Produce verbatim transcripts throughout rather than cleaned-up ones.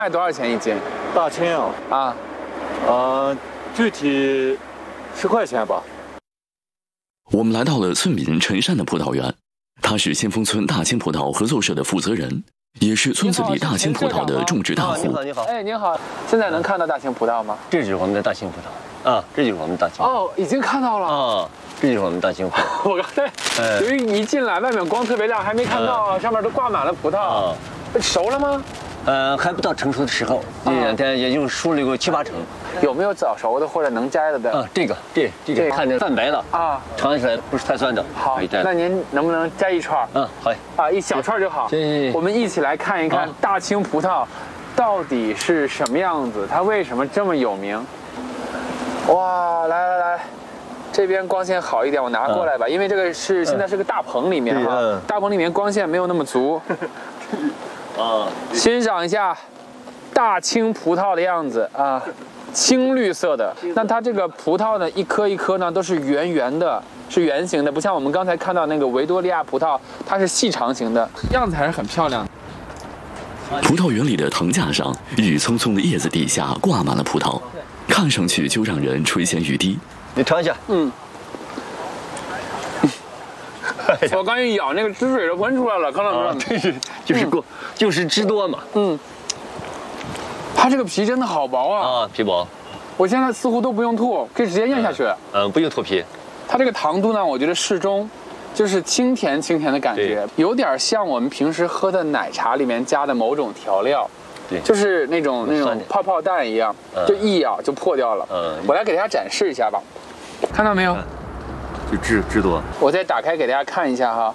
卖多少钱一斤？ 大青啊， 啊， 呃，具体十块钱吧。 我们来到了村民陈山的葡萄园，他是先锋村大青葡萄合作社的负责人，也是村子里大青葡萄的种植大户。 你好，你好。 哎，您好，现在能看到大青葡萄吗？ 这就是我们的大青葡萄啊，这就是我们大青。 哦，已经看到了啊，这就是我们大青葡萄。 我刚才由于一进来，外面光特别亮，还没看到上面都挂满了葡萄。熟了吗？ 呃，还不到成熟的时候，这两天也就熟了有个七八成。 有没有早熟的或者能摘了的？ 啊，这个，这这个看着泛白了啊，尝起来不是太酸的。 好，那您能不能摘一串？ 嗯，好。 啊，一小串就好。 行行行。 我们一起来看一看大青葡萄到底是什么样子，它为什么这么有名？哇，来来来，这边光线好一点，我拿过来吧，因为这个是现在是个大棚里面哈，大棚里面光线没有那么足。啊，欣赏一下大青葡萄的样子啊，青绿色的。那它这个葡萄呢，一颗一颗呢都是圆圆的，是圆形的，不像我们刚才看到那个维多利亚葡萄，它是细长型的，样子还是很漂亮的。 葡萄园里的藤架上，郁葱葱的叶子底下挂满了葡萄，看上去就让人垂涎欲滴。 你尝一下， 嗯。我刚一咬，那个汁水都喷出来了，看到没有？ 对，就是过，就是汁多嘛。 嗯。它这个皮真的好薄啊！ 啊，皮薄。 我现在似乎都不用吐，可以直接咽下去。 嗯，不用脱皮。 它这个糖度呢，我觉得适中，就是清甜清甜的感觉，有点像我们平时喝的奶茶里面加的某种调料。 对， 就是那种那种泡泡蛋一样，就一咬就破掉了。嗯。我来给大家展示一下吧，看到没有？ 就汁汁多。 我再打开给大家看一下哈，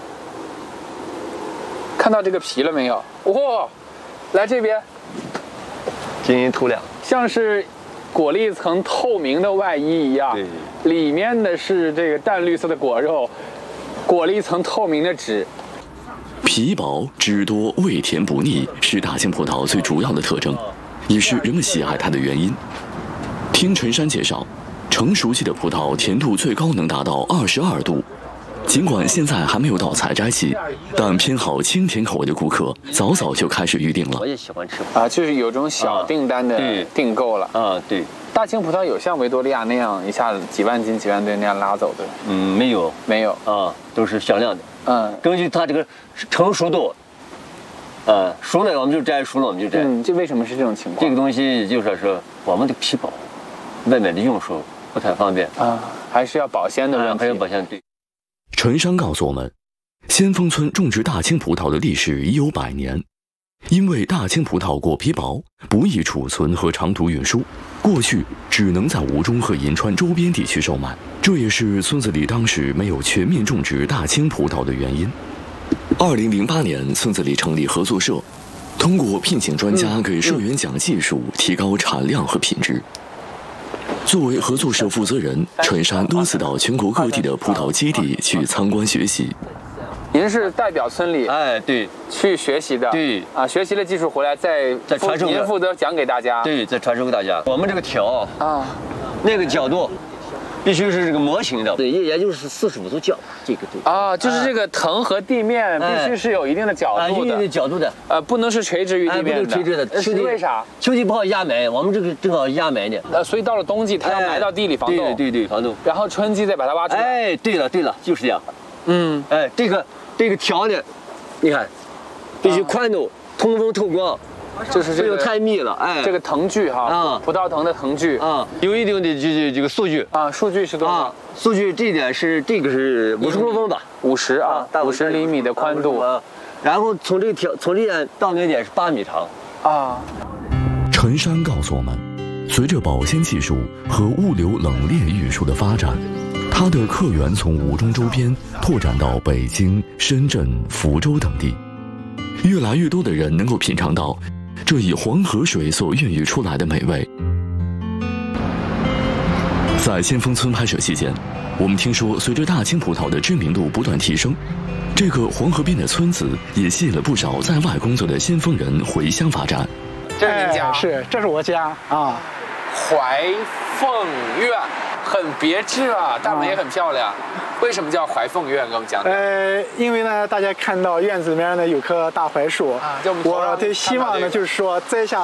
看到这个皮了没有？哇，来这边， 晶莹透亮， 像是裹了一层透明的外衣一样， 对， 里面的是这个淡绿色的果肉，裹了一层透明的纸。 皮薄汁多味甜不腻是大青葡萄最主要的特征，也是人们喜爱它的原因。听陈山介绍，成熟期的葡萄甜度最高能达到二十二度，尽管现在还没有到采摘期，但偏好清甜口味的顾客早早就开始预定了。 我也喜欢吃啊，就是有种小订单的订购了啊。对， 大青葡萄有像维多利亚那样一下子几万斤、几万吨那样拉走的？ 嗯，没有， 没有啊，都是小量的。 嗯， 根据它这个成熟度，呃，熟了我们就摘，熟了我们就摘。 嗯，这为什么是这种情况？ 这个东西就是说我们的皮薄，外面的用手不太方便啊，还是要保鲜的问题。 还有保鲜对。 陈山告诉我们，先锋村种植大青葡萄的历史已有百年。因为大青葡萄果皮薄，不易储存和长途运输，过去只能在吴中和银川周边地区售卖，这也是村子里当时没有全面种植大青葡萄的原因。二零零八年，村子里成立合作社，通过聘请专家给社员讲技术，提高产量和品质。作为合作社负责人，陈山多次到全国各地的葡萄基地去参观学习。 您是代表村里哎对去学习的， 对啊，学习了技术回来再再传授， 您负责讲给大家， 对，再传授给大家。我们这个条啊，那个角度必须是这个模型的，对，也也就是四十五度角，这个对啊，就是这个藤和地面必须是有一定的角度的， 一定的角度的， 呃，不能是垂直于地面的， 不能垂直的。 是为啥？ 秋季不好压埋，我们这个正好压埋呢。 呃，所以到了冬季，它要埋到地里防冻， 对对对，防冻。 然后春季再把它挖出来。 哎，对了对了，就是这样。 嗯， 哎，这个。这个条呢，你看，必须宽度、通风透光， 就是这个不用太密了。哎， 这个藤距哈，啊，葡萄藤的藤距啊，有一定的这这这个数据啊，数据是多少？ 数据这点是这个是五十公分吧， 五十啊，五十厘米的宽度。 然后从这个条从这点到那点是八米长啊。 陈山告诉我们，随着保鲜技术和物流冷链运输的发展，它的客源从吴中周边拓展到北京、深圳、福州等地，越来越多的人能够品尝到这以黄河水所孕育出来的美味。在先锋村拍摄期间，我们听说随着大青葡萄的知名度不断提升，这个黄河边的村子也吸引了不少在外工作的先锋人回乡发展。 这是您家？ 是，这是我家啊。 怀凤苑， 很别致啊，大门也很漂亮。为什么叫怀凤院？给我们讲讲。 呃，因为呢，大家看到院子里面呢有棵大槐树，啊、我最希望呢就是说栽下